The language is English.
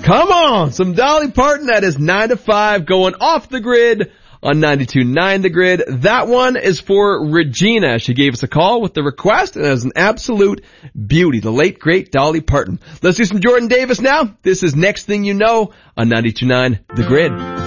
Come on, some Dolly Parton. That is 9 to 5 going off the grid on 92.9 The Grid. That one is for Regina. She gave us a call with the request, and it was an absolute beauty. The late, great Dolly Parton. Let's do some Jordan Davis now. This is Next Thing You Know on 92.9 The Grid.